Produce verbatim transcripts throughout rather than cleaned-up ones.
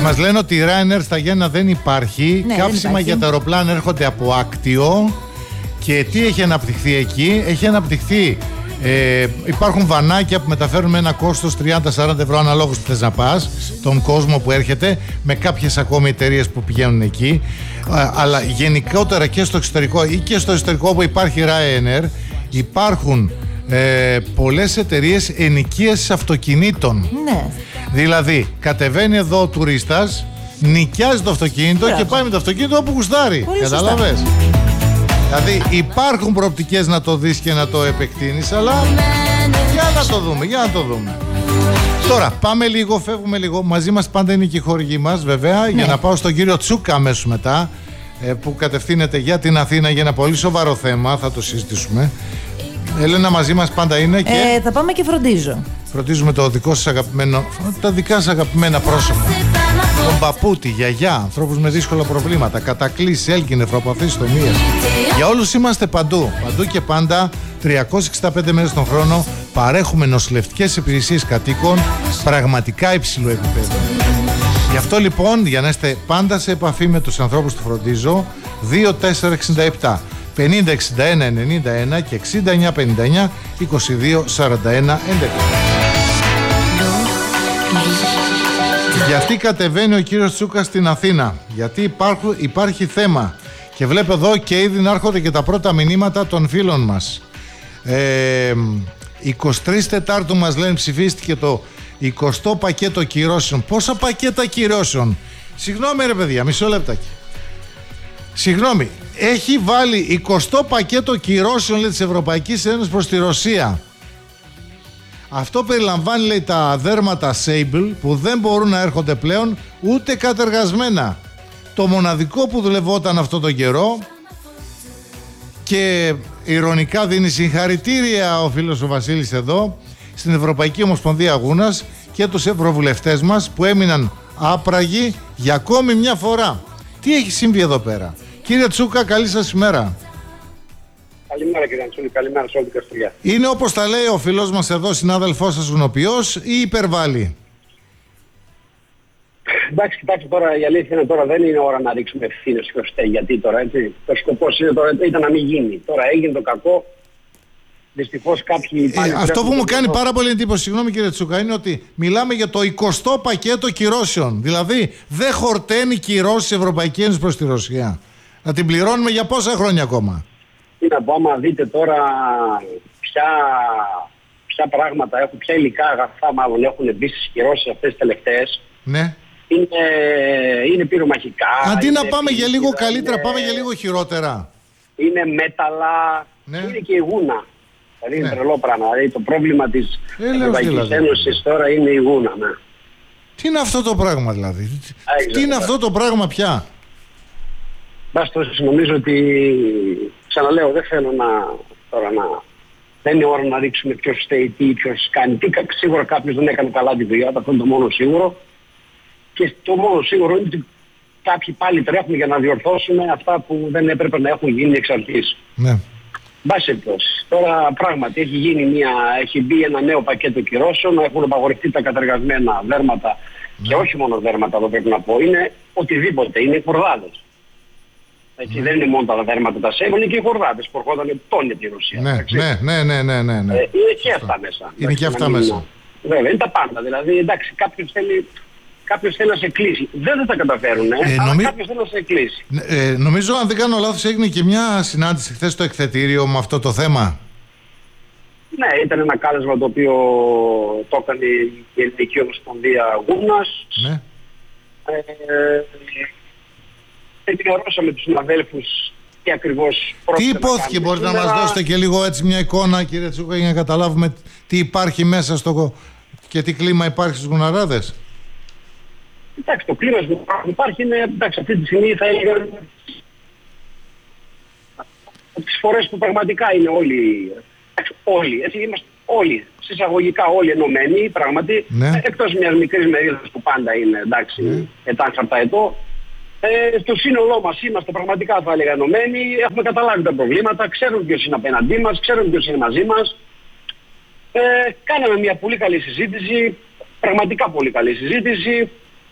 μας λένε ότι η Ryanair στα Γιάννα δεν υπάρχει. Ναι, Καύσιμα δεν υπάρχει. για τα αεροπλάνα έρχονται από Άκτιο. Και τι έχει αναπτυχθεί εκεί? Έχει αναπτυχθεί, ε, υπάρχουν βανάκια που μεταφέρουν με ένα κόστος τριάντα με σαράντα ευρώ αναλόγως τι θες να πας, τον κόσμο που έρχεται, με κάποιες ακόμη εταιρείες που πηγαίνουν εκεί. Α, αλλά γενικότερα και στο εξωτερικό ή και στο εσωτερικό που υπάρχει Ryanair, υπάρχουν ε, πολλές εταιρείες ενοικίασης αυτοκινήτων. Ναι. Δηλαδή, κατεβαίνει εδώ ο τουρίστας, νοικιάζει το αυτοκίνητο Μπράβο. και πάει με το αυτοκίνητο όπου γουστάρει. Πολύ σωστά. Κατάλαβες? Δηλαδή υπάρχουν προοπτικές να το δεις και να το επεκτείνεις, αλλά για να το δούμε, για να το δούμε. Τώρα πάμε λίγο, φεύγουμε λίγο. Μαζί μας πάντα είναι και οι χορηγοί μας, βέβαια, ναι. Για να πάω στον κύριο Τσούκα αμέσως μετά, που κατευθύνεται για την Αθήνα για ένα πολύ σοβαρό θέμα, θα το συζητήσουμε. Έλενα, μαζί μας πάντα είναι και... Ε, θα πάμε και φροντίζω. Φροντίζουμε το δικό σας αγαπημένο, τα δικά σας αγαπημένα πρόσωπα. Τον παππού, τη γιαγιά, ανθρώπους με δύσκολα προβλήματα, κατακλήσεις, έλκη, νεφροπαθείς, στομίες. Για όλους είμαστε παντού, παντού και πάντα, τριακόσιες εξήντα πέντε μέρες τον χρόνο, παρέχουμε νοσηλευτικές υπηρεσίες κατοίκων, πραγματικά υψηλού επίπεδου. Γι' αυτό λοιπόν, για να είστε πάντα σε επαφή με τους ανθρώπους του φροντίζω, δύο τέσσερα εξήντα επτά πενήντα εξήντα ένα ενενήντα ένα και εξήντα εννιά πενήντα εννιά είκοσι δύο σαράντα ένα έντεκα. Γιατί κατεβαίνει ο κύριος Τσούκας στην Αθήνα? Γιατί υπάρχουν, υπάρχει θέμα. Και βλέπω εδώ και ήδη να έρχονται και τα πρώτα μηνύματα των φίλων μας. Ε, είκοσι τρεις Τετάρτου μας λένε ψηφίστηκε το εικοστό πακέτο κυρώσεων. Πόσα πακέτα κυρώσεων? Συγγνώμη ρε παιδιά, μισό λεπτάκι. Συγγνώμη, έχει βάλει εικοστό πακέτο κυρώσεων, λέει, της Ευρωπαϊκής Ένωσης προς τη Ρωσία. Αυτό περιλαμβάνει, λέει, τα δέρματα Sable που δεν μπορούν να έρχονται πλέον ούτε κατεργασμένα. Το μοναδικό που δουλευόταν αυτό τον καιρό, και ηρωνικά δίνει συγχαρητήρια ο φίλος ο Βασίλης εδώ στην Ευρωπαϊκή Ομοσπονδία Γούνας και τους ευρωβουλευτές μας που έμειναν άπραγοι για ακόμη μια φορά. Τι έχει συμβεί εδώ πέρα? Κύριε Τσούκα, καλή σας ημέρα. Καλημέρα κύριε Αντσούλη, καλημέρα σε όλη την Καστοριά. Είναι όπως τα λέει ο φίλος μας εδώ, συνάδελφός σας γνωπιός, ή υπερβάλλει? Εντάξει, κοιτάξτε τώρα, η αλήθεια είναι τώρα δεν είναι ώρα να ρίξουμε ευθύνες και φταίει. Γιατί τώρα, έτσι. Το σκοπός είναι τώρα, ήταν να μην γίνει. Τώρα έγινε το κακό. Δυστυχώς κάποιοι... Ε, αυτό που μου κάνει πάρα πολύ εντύπωση, συγγνώμη κύριε Τσούκα, είναι ότι μιλάμε για το εικοστό πακέτο κυρώσεων. Δηλαδή δεν χορταίνει κυρώσεις Ευρωπαϊκή Ένωση προς τη Ρωσία. Να την πληρώνουμε για πόσα χρόνια ακόμα? Τι να πω, άμα δείτε τώρα ποια, ποια πράγματα έχουν, ποια υλικά αγαθά μάλλον έχουν μπει στις κυρώσεις αυτές τις τελευταίες. Ναι. Είναι, είναι πυρομαχικά. Αντί είναι να πάμε για λίγο πύρα, καλύτερα, είναι, πάμε για λίγο χειρότερα. Είναι μέταλλα, Ναι. είναι και η γούνα. Δηλαδή είναι Ναι. τρελό πράγμα. Δηλαδή το πρόβλημα της Ε, Ευρωπαϊκής δηλαδή. Ένωσης τώρα είναι η γούνα. Ναι. Τι είναι αυτό το πράγμα δηλαδή? Άξιο, Τι είναι ναι. αυτό το πράγμα πια? Μπάστος, νομίζω ότι, ξαναλέω, δεν θέλω να, τώρα να, δεν είναι ώρα να ρίξουμε ποιος φταίει, τι, ποιος κάνει τι. Σίγουρα κάποιος δεν έκανε καλά τη δουλειά, αυτό είναι το μόνο σίγουρο. Και το μόνο σίγουρο είναι ότι κάποιοι πάλι τρέχουν για να διορθώσουν αυτά που δεν έπρεπε να έχουν γίνει εξ αρχής. Ναι. Μπάση περιπτώσει. Τώρα πράγματι έχει γίνει μια, έχει μπει ένα νέο πακέτο κυρώσεων, έχουν απαγορευτεί τα κατεργασμένα δέρματα, ναι. Και όχι μόνο δέρματα εδώ πρέπει να πω, είναι οτιδήποτε, είναι οι χορδάδες. Έτσι, mm. δεν είναι μόνο τα δέρματα τα σέβη, είναι και οι χορδάδες που ερχόταν τόνια τη Ρωσία. Ναι, ναι, ναι, ναι, ναι, ναι, ναι. Ε, είναι και αυτά μέσα. Είναι και αυτά μέσα. Βέβαια, είναι τα πάντα. Δηλαδή, εντάξει, κάποιος θέλει, κάποιος θέλει να σε κλείσει. Δεν θα τα καταφέρουν, ε, αλλά νομι... κάποιος θέλει να σε κλείσει. Ε, νομίζω, αν δεν κάνω λάθος, έγινε και μια συνάντηση χθες στο εκθετήριο με αυτό το θέμα. Ναι, ήταν ένα κάλεσμα το οποίο το έκανε η Ελληνική Ομοσπονδία Γούνας. Ναι. Ε, Ενημερώσαμε τους συναδέλφους τι ακριβώς πρόκειται. Τι υπόθηκε, μπορείτε να μας δώσετε και λίγο έτσι μια εικόνα, κύριε Τσούκα, για να καταλάβουμε τι υπάρχει μέσα στο και τι κλίμα υπάρχει στους Γουναράδες? Εντάξει, το κλίμα που υπάρχει είναι, εντάξει, αυτή τη στιγμή θα έλεγα από τις φορές που πραγματικά είναι όλοι, εντάξει, όλοι, έτσι είμαστε όλοι, συσσαγωγικά όλοι ενωμένοι, πράγματι, ναι. Εκτός μιας μικρής μερίδας που πάντα είναι, εντάξει, ναι. ετάξαρτα ετώ. Ε, στο σύνολό μας είμαστε πραγματικά, θα έλεγα, ενωμένοι, έχουμε καταλάβει τα προβλήματα, ξέρουμε ποιος είναι απέναντί μας, ξέρουμε ποιος είναι μαζί μας. Ε, κάναμε μια πολύ καλή συζήτηση, πραγματικά πολύ καλή συζήτηση.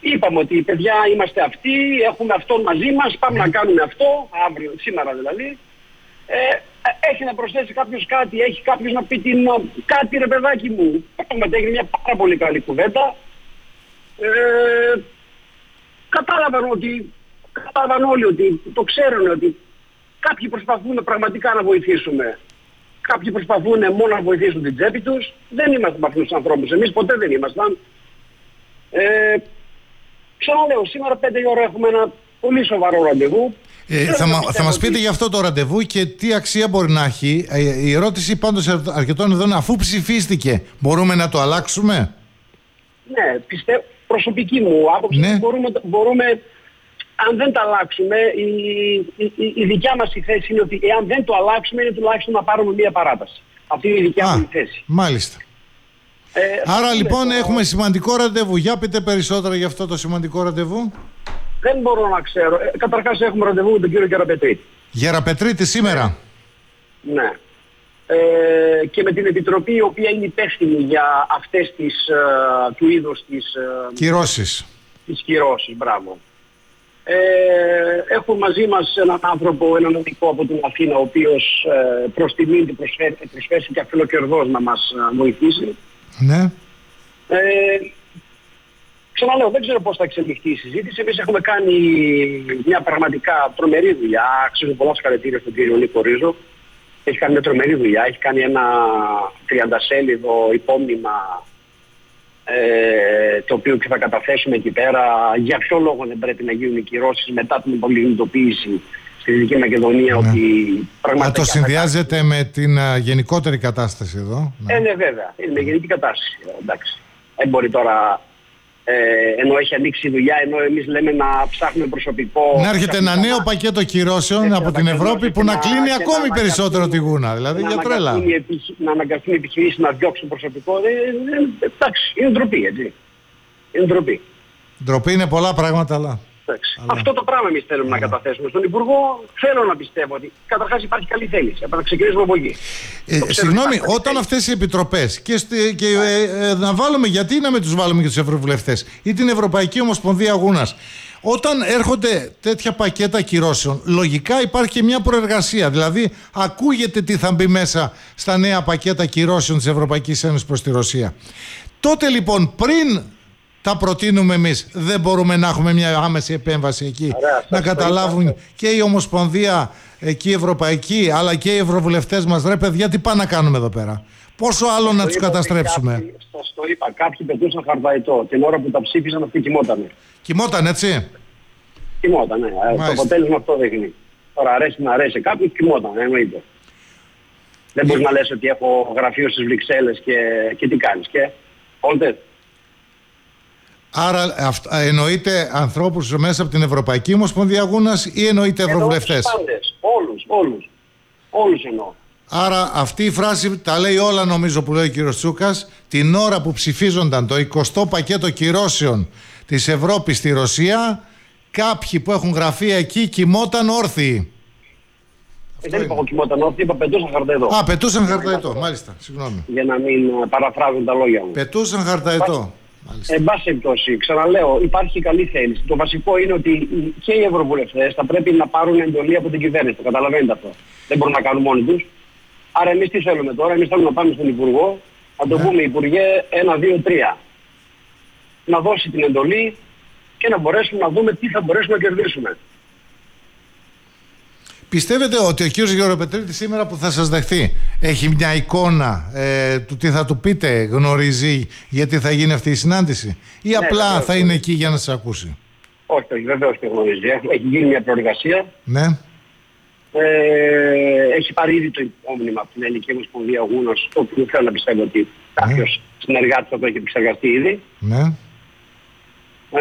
είπαμε ότι παιδιά είμαστε αυτοί, έχουμε αυτόν μαζί μας, πάμε να κάνουμε αυτό, αύριο, σήμερα δηλαδή. Ε, έχει να προσθέσει κάποιος κάτι, έχει κάποιος να πει την, κάτι ρε παιδάκι μου. Πράγματι έγινε μια πάρα πολύ καλή κουβέντα. Ε, κατάλαβαν ότι, κατάλαβαν όλοι ότι, το ξέρουν ότι κάποιοι προσπαθούν πραγματικά να βοηθήσουμε. Κάποιοι προσπαθούν μόνο να βοηθήσουν την τσέπη τους. Δεν είμαστε με αυτούς τους ανθρώπους. Εμείς ποτέ δεν ήμασταν. Ε, ξαναλέω, σήμερα πέντε η ώρα έχουμε ένα πολύ σοβαρό ραντεβού. Ε, θα, μα, θα μας πείτε για αυτό το ραντεβού και τι αξία μπορεί να έχει. Ε, η ερώτηση πάντως αρκετών εδώ είναι, αφού ψηφίστηκε, μπορούμε να το αλλάξουμε? Ναι, πιστεύω, προσωπική μου άποψη, ναι. μπορούμε, μπορούμε, αν δεν το αλλάξουμε, η, η, η δικιά μας η θέση είναι ότι εάν δεν το αλλάξουμε, είναι τουλάχιστον να πάρουμε μία παράταση. Αυτή είναι η δικιά μου θέση. Μάλιστα. Ε, Άρα λοιπόν το... έχουμε σημαντικό ραντεβού. Για πείτε περισσότερα για αυτό το σημαντικό ραντεβού. Δεν μπορώ να ξέρω. Ε, καταρχάς έχουμε ραντεβού με τον κύριο Γεραπετρίτη. Γεραπετρίτη σήμερα. Ναι. Ε, και με την Επιτροπή η οποία είναι υπεύθυνη για αυτές τις, uh, του είδους τις... Uh, κυρώσεις. Τις κυρώσεις, μπράβο. Ε, έχουμε μαζί μας έναν άνθρωπο, έναν νομικό από την Αθήνα, ο οποίος uh, προς τιμήν του προσφέρει και αφιλοκερδός να μας uh, βοηθήσει. Ναι. Ε, Ξαναλέω, δεν ξέρω πώς θα εξελιχθεί η συζήτηση. Εμείς έχουμε κάνει μια πραγματικά τρομερή δουλειά. Αξίζουν πολλά συγχαρητήρια στον κύριο Νίκο Ρίζο. Έχει κάνει μια τρομερή δουλειά. Έχει κάνει ένα τριαντασέλιδο υπόμνημα ε, το οποίο και θα καταθέσουμε εκεί πέρα. Για ποιο λόγο δεν πρέπει να γίνουν οι κυρώσεις μετά την υπολιγνητοποίηση στη Δυτική Μακεδονία. Ναι. Ότι πραγματικά. Α, το συνδυάζεται με την uh, γενικότερη κατάσταση εδώ. Ναι, ε, ναι βέβαια. Είναι με γενική κατάσταση. Εντάξει. Δεν μπορεί τώρα. Ε, ενώ έχει ανοίξει η δουλειά, ενώ εμείς λέμε να ψάχνουμε προσωπικό. Να έρχεται ένα νέο πακέτο κυρώσεων από την Ευρώπη που να κλείνει ακόμη περισσότερο τη γούνα. Δηλαδή για τρέλα. Να αναγκαστούν οι επιχειρήσεις να διώξουν προσωπικό. Εντάξει, είναι ντροπή, έτσι. Είναι ντροπή. Ντροπή είναι πολλά πράγματα, αλλά. Αλλά... Αυτό το πράγμα εμείς θέλουμε αλλά... να καταθέσουμε στον Υπουργό. Θέλω να πιστεύω ότι καταρχάς υπάρχει καλή θέληση. Θα ξεκινήσουμε από εκεί. Ε, συγγνώμη, όταν αυτές οι επιτροπές και, στη, και ε, ε, να βάλουμε, γιατί να με τους βάλουμε και τους ευρωβουλευτές ή την Ευρωπαϊκή Ομοσπονδία Γούνας, όταν έρχονται τέτοια πακέτα κυρώσεων, λογικά υπάρχει και μια προεργασία. Δηλαδή, ακούγεται τι θα μπει μέσα στα νέα πακέτα κυρώσεων της Ευρωπαϊκής Ένωσης προς τη Ρωσία. Τότε λοιπόν, πριν τα προτείνουμε εμείς, δεν μπορούμε να έχουμε μια άμεση επέμβαση εκεί? Ωραία, να καταλάβουν και η Ομοσπονδία εκεί ευρωπαϊκή, αλλά και οι ευρωβουλευτές μας, ρε παιδιά, τι πάμε να κάνουμε εδώ πέρα? Πόσο άλλο να τους καταστρέψουμε? Σας το είπα, κάποιοι πετούσαν χαρβαϊτό. Την ώρα που τα ψήφισαν αυτοί κοιμότανε. Κοιμόταν, έτσι? Κοιμόταν, ναι. Μάλιστα. Το αποτέλεσμα αυτό δείχνει. Τώρα αρέσει να αρέσει κάποιους, κοιμόταν, εννοείται. Δεν μπορείς να λες ότι έχω γραφείο στις Βρυξέλλες και, και τι κάνεις. Και όλτε. Άρα αυ- εννοείται ανθρώπους μέσα από την Ευρωπαϊκή Ομοσπονδία Γούνας ή εννοείται ευρωβουλευτές? Πάντες, όλους, όλους. Όλους εννοώ. Άρα αυτή η φράση τα λέει όλα, νομίζω, που λέει ο κύριος Τσούκας, την ώρα που ψηφίζονταν το εικοστό πακέτο κυρώσεων της Ευρώπης στη Ρωσία, κάποιοι που έχουν γραφεία εκεί κοιμόταν όρθιοι. Ε, δεν είπα εγώ κοιμόταν όρθιοι, είπα πετούσαν χαρταετό. Α, πετούσαν χαρταετό, μάλιστα, συγγνώμη. Για να μην παραφράζουν τα λόγια μου. Πετούσαν χαρταετό. Εν πάση περιπτώσει, ξαναλέω, υπάρχει καλή θέληση. Το βασικό είναι ότι και οι ευρωβουλευτές θα πρέπει να πάρουν εντολή από την κυβέρνηση. Το καταλαβαίνετε αυτό. Δεν μπορούν να κάνουν μόνοι τους. Άρα εμείς τι θέλουμε τώρα? Εμείς θέλουμε να πάμε στον Υπουργό, να το πούμε, Υπουργέ, ένα, δύο, τρία. Να δώσει την εντολή και να μπορέσουμε να δούμε τι θα μπορέσουμε να κερδίσουμε. Πιστεύετε ότι ο κύριος Γεραπετρίτης σήμερα που θα σας δεχθεί έχει μια εικόνα ε, του τι θα του πείτε, γνωρίζει γιατί θα γίνει αυτή η συνάντηση, ή ναι, απλά βεβαίως, θα είναι εκεί για να σας ακούσει? Όχι, όχι, βεβαίως και γνωρίζει. Έχει γίνει μια προεργασία. Ναι. Ε, έχει πάρει ήδη το υπόμνημα από την Ελληνική Ομοσπονδία Γούνας, το οποίο θέλω να πιστεύω ότι κάποιος ναι. συνεργάτης θα το έχει επεξεργαστεί ήδη. Ναι. Ε,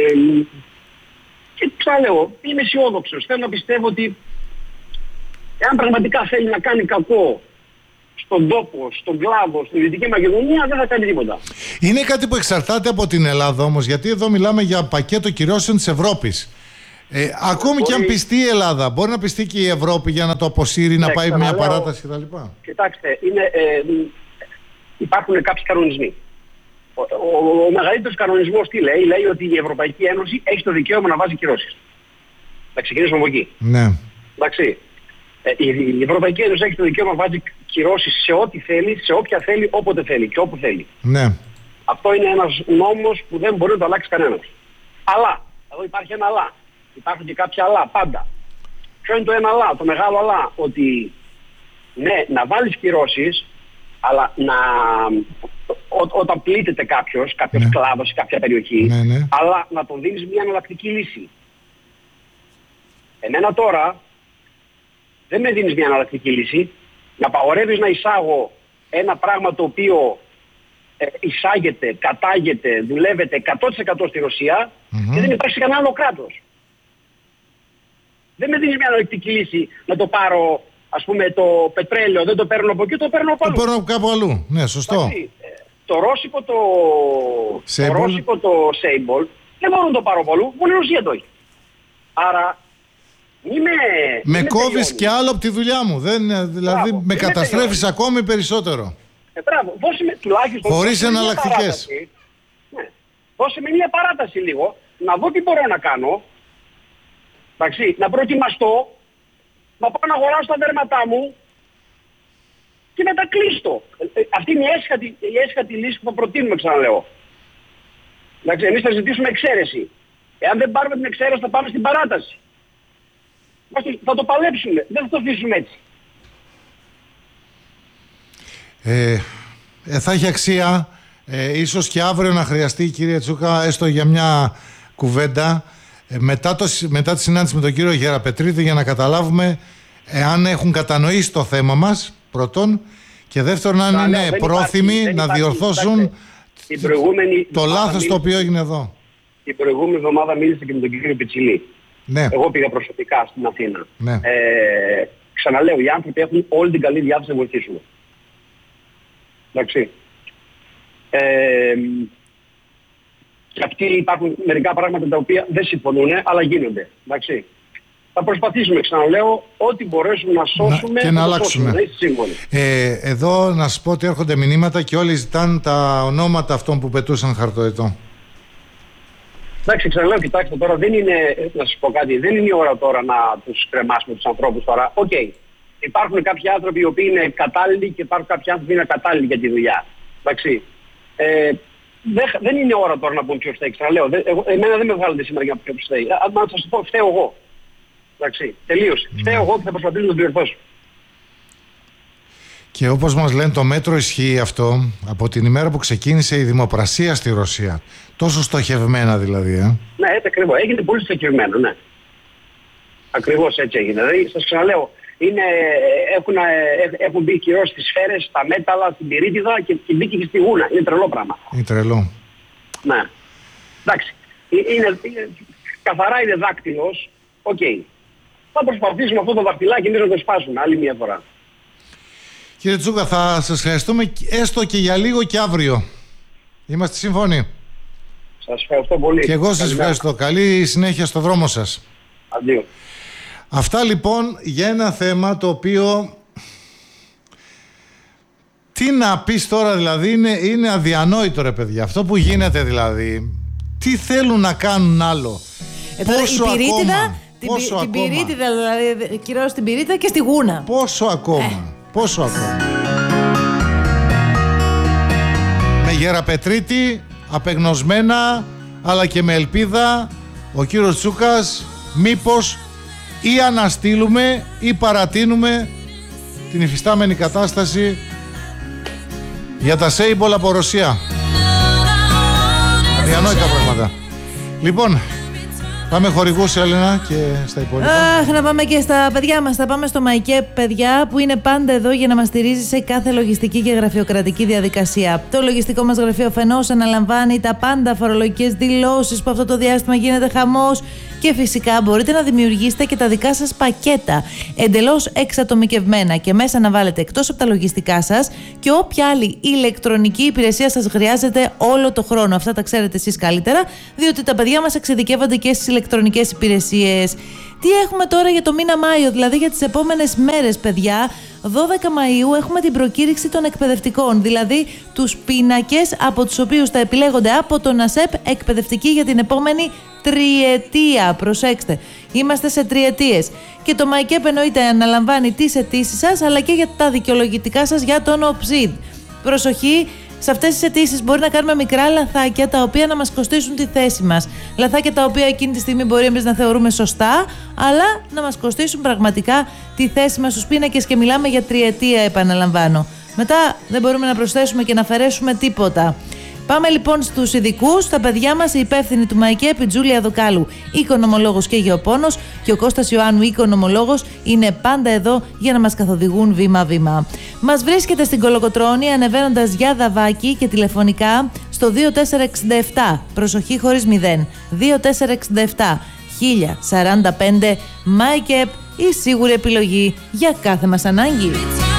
και ξαναλέω, είμαι αισιόδοξος. Θέλω να πιστεύω ότι εάν πραγματικά θέλει να κάνει κακό στον τόπο, στον κλάδο, στη Δυτική Μακεδονία, δεν θα κάνει τίποτα. Είναι κάτι που εξαρτάται από την Ελλάδα όμως, γιατί εδώ μιλάμε για πακέτο κυρώσεων της Ευρώπης. Ε, ακόμη μπορεί... και αν πιστεί η Ελλάδα, μπορεί να πιστεί και η Ευρώπη για να το αποσύρει, ναι, να πάει μια παράταση κτλ. Κοιτάξτε, είναι, ε, υπάρχουν κάποιοι κανονισμοί. Ο, ο, ο μεγαλύτερος κανονισμός τι λέει? Λέει ότι η Ευρωπαϊκή Ένωση έχει το δικαίωμα να βάζει κυρώσεις. Να ξεκινήσουμε από εκεί. Ναι. Εντάξει. Ε, η, η Ευρωπαϊκή Ένωση έχει το δικαίωμα να βάζει κυρώσεις σε ό,τι θέλει, σε όποια θέλει, όποτε θέλει και όπου θέλει. Ναι. Αυτό είναι ένας νόμος που δεν μπορεί να το αλλάξει κανένας. Αλλά, εδώ υπάρχει ένα αλλά. Υπάρχουν και κάποια αλλά, πάντα. Ποιο είναι το ένα αλλά, το μεγάλο αλλά? Ότι ναι, να βάλεις κυρώσεις, αλλά να, ό, όταν πλήττεται κάποιος, κάποιος ναι. κλάδος ή κάποια περιοχή, ναι, ναι. αλλά να τον δίνεις μια εναλλακτική λύση. Εμένα τώρα δεν με δίνεις μια εναλλακτική λύση, να απαγορεύεις να εισάγω ένα πράγμα το οποίο ε, εισάγεται, κατάγεται, δουλεύεται εκατό τοις εκατό στη Ρωσία mm-hmm. και δεν υπάρχει κανένα άλλο κράτος. Δεν με δίνεις μια εναλλακτική λύση να το πάρω, ας πούμε, το πετρέλαιο, δεν το παίρνω από εκεί, το παίρνω από αλλού. Το παίρνω από κάπου αλλού, ναι, σωστό. Εντάξει, το ρώσικο το, το, ρώσικο, το Sable δεν μπορώ να το πάρω από αλλού, μόνο η Ρωσία το έχει. Άρα είμαι... Με είμαι κόβεις τελειώνει. και άλλο από τη δουλειά μου, δεν, δηλαδή Μπράβο, με καταστρέφεις τελειώνει. ακόμη περισσότερο. Ε, μπράβο, δώσε με τουλάχιστον... Χωρίς εναλλακτικές. Ναι. Δώσε με μια παράταση λίγο, να δω τι μπορώ να κάνω, εντάξει, να προετοιμαστώ, να πάω να αγοράσω τα δέρματά μου και μετά κλείστο. Ε, αυτή είναι η έσχατη, η έσχατη λύση που θα προτείνουμε, ξαναλέω. Εντάξει, εμείς θα ζητήσουμε εξαίρεση. Εάν δεν πάρουμε την εξαίρεση θα πάμε στην παράταση. Θα το παλέψουμε, δεν θα το αφήσουμε έτσι. Ε, ε, θα έχει αξία ε, ίσως και αύριο να χρειαστεί, κύριε Τσούκα, έστω για μια κουβέντα ε, μετά, το, μετά τη συνάντηση με τον κύριο Γεραπετρίτη, για να καταλάβουμε εάν έχουν κατανοήσει το θέμα μας πρώτον, και δεύτερον αν είναι πρόθυμοι να διορθώσουν το λάθος το οποίο έγινε εδώ. Την προηγούμενη εβδομάδα μίλησα και με τον κύριο Πιτσιλή. Ναι. Εγώ πήγα προσωπικά στην Αθήνα. Ναι. Ε, ξαναλέω, οι άνθρωποι έχουν όλη την καλή διάθεση να βοηθήσουν. Εντάξει. Ε, και αυτοί υπάρχουν μερικά πράγματα τα οποία δεν συμφωνούν, αλλά γίνονται. Εντάξει. Θα προσπαθήσουμε, ξαναλέω, ό,τι μπορέσουμε να σώσουμε να, και να αλλάξουμε. Ε, εδώ να σας πω ότι έρχονται μηνύματα και όλοι ζητάνε τα ονόματα αυτών που πετούσαν χαρτοετό. Εντάξει, ξαναλέω, κοιτάξτε τώρα, δεν είναι, να σας πω κάτι, δεν είναι η ώρα τώρα να τους κρεμάσουμε τους ανθρώπους τώρα. Οκ, okay. Υπάρχουν κάποιοι άνθρωποι οι οποίοι είναι κατάλληλοι και υπάρχουν κάποιοι άνθρωποι που είναι κατάλληλοι για τη δουλειά. Εντάξει. Ε, δεν, δεν είναι ώρα τώρα να πούμε ποιος φταίει, ξαναλέω. Δε, εγώ, εμένα δεν με βγάλετε σήμερα για ποιος φταίει. Αν να σας πω, φταίω εγώ. Εντάξει, τελείωσε. Mm. Φταίω εγώ και θα προσπαθήσω να το διορθώσω. Και όπως μας λένε, το μέτρο ισχύει αυτό από την ημέρα που ξεκίνησε η δημοπρασία στη Ρωσία. Τόσο στοχευμένα δηλαδή, ε. Ναι, έτσι ακριβώς. Έγινε πολύ στοχευμένο, ναι. Ακριβώς έτσι έγινε. Δηλαδή, σας ξαναλέω, είναι, έχουν, έχουν μπει κυρώσεις στις σφαίρες, στα μέταλλα, στην πυρίτιδα και, και μπήκε και στη γούνα. Είναι τρελό πράγμα. Είναι τρελό. Ναι. Εντάξει. Είναι, είναι, καθαρά είναι δάκτυλος. Οκ. Okay. Θα προσπαθήσουμε αυτό το δαχτυλάκι εμείς να το σπάσουμε άλλη μια φορά. Κύριε Τσούκα, θα σας χρειαστούμε έστω και για λίγο και αύριο. Είμαστε σύμφωνοι? Σας ευχαριστώ πολύ. Και εγώ σας ευχαριστώ. Καλή συνέχεια στο δρόμο σας. Αντίο. Αυτά λοιπόν για ένα θέμα το οποίο... Τι να πεις τώρα δηλαδή, είναι, είναι αδιανόητο ρε παιδιά. Αυτό που γίνεται δηλαδή. Τι θέλουν να κάνουν άλλο? Ε, πόσο η πυρίτιδα, ακόμα? Την, πόσο την ακόμα? πυρίτιδα δηλαδή, κυρώσεις την πυρίτιδα και στη γούνα. Πόσο ακόμα? Ε. Πόσο ακόμα? Με Γεραπετρίτη, απεγνωσμένα, αλλά και με ελπίδα, ο κύριος Τσούκας μήπως ή αναστείλουμε ή παρατείνουμε την υφιστάμενη κατάσταση για τα Sable από Ρωσία. Αδιανόητα πράγματα. Λοιπόν, πάμε χορηγούς, Έλενα, και στα υπόλοιπα. Αχ, να πάμε και στα παιδιά μας. Θα πάμε στο ΜΑΙΚΕ, παιδιά, που είναι πάντα εδώ για να μας στηρίζει σε κάθε λογιστική και γραφειοκρατική διαδικασία. Το λογιστικό μας γραφείο αφενός αναλαμβάνει τα πάντα φορολογικές δηλώσεις που αυτό το διάστημα γίνεται χαμός. Και φυσικά μπορείτε να δημιουργήσετε και τα δικά σας πακέτα, εντελώς εξατομικευμένα, και μέσα να βάλετε εκτός από τα λογιστικά σας και όποια άλλη ηλεκτρονική υπηρεσία σας χρειάζεται όλο το χρόνο. Αυτά τα ξέρετε εσείς καλύτερα, διότι τα παιδιά μας εξειδικεύονται και στις ηλεκτρονικές ηλεκτρονικές υπηρεσίες. Τι έχουμε τώρα για το μήνα Μάιο, δηλαδή για τις επόμενες μέρες, παιδιά? δώδεκα Μαΐου έχουμε την προκήρυξη των εκπαιδευτικών, δηλαδή τους πίνακες από τους οποίους θα επιλέγονται από τον ΑΣΕΠ εκπαιδευτικοί για την επόμενη τριετία. Προσέξτε, είμαστε σε τριετίες. Και το ΜΑΙΚΕΠ εννοείται αναλαμβάνει τις αιτήσεις σας, αλλά και για τα δικαιολογητικά σας για τον ΟΨΙΔ. Προσοχή, σε αυτές τις αιτήσεις μπορεί να κάνουμε μικρά λαθάκια τα οποία να μας κοστίσουν τη θέση μας. Λαθάκια τα οποία εκείνη τη στιγμή μπορεί εμείς να θεωρούμε σωστά, αλλά να μας κοστίσουν πραγματικά τη θέση μας στους πίνακες, και μιλάμε για τριετία, επαναλαμβάνω. Μετά δεν μπορούμε να προσθέσουμε και να αφαιρέσουμε τίποτα. Πάμε λοιπόν στους ειδικούς, τα παιδιά μας, η υπεύθυνη του ΜΑΙΚΕΠ, η Τζούλια Δοκάλου, οικονομολόγος και γεωπόνος, και ο Κώστας Ιωάννου, οικονομολόγος, είναι πάντα εδώ για να μας καθοδηγούν βήμα-βήμα. Μας βρίσκεται στην Κολοκοτρώνη ανεβαίνοντας για Δαβάκι και τηλεφωνικά στο δύο τέσσερα έξι επτά, προσοχή χωρίς μηδέν, δύο τέσσερα έξι επτά χίλια σαράντα πέντε. ΜΑΙΚΕΠ, η σίγουρη επιλογή για κάθε μας ανάγκη.